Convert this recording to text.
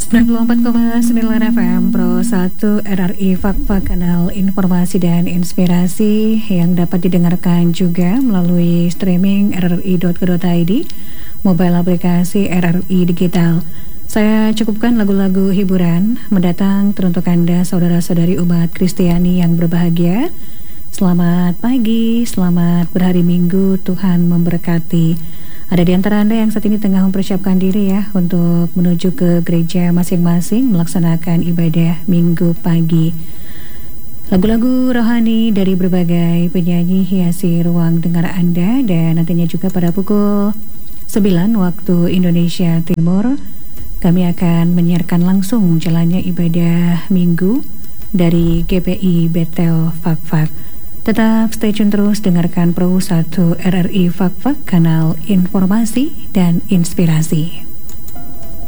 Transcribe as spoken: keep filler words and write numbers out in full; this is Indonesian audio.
sembilan puluh empat koma sembilan F M Pro satu R R I Fakfa, kanal informasi dan inspirasi yang dapat didengarkan juga melalui streaming r r i dot co dot i d, mobile aplikasi R R I Digital. Saya cukupkan lagu-lagu hiburan mendatang teruntuk Anda saudara-saudari umat Kristiani yang berbahagia. Selamat pagi, selamat berhari Minggu, Tuhan memberkati. Ada di antara Anda yang saat ini tengah mempersiapkan diri ya untuk menuju ke gereja masing-masing melaksanakan ibadah Minggu pagi. Lagu-lagu rohani dari berbagai penyanyi hiasi ruang dengar Anda, dan nantinya juga pada pukul sembilan waktu Indonesia Timur kami akan menyiarkan langsung jalannya ibadah Minggu dari G P I Bethel Fakfak. Tetap stay tune terus, dengarkan Pro satu R R I Fakfak, kanal informasi dan inspirasi.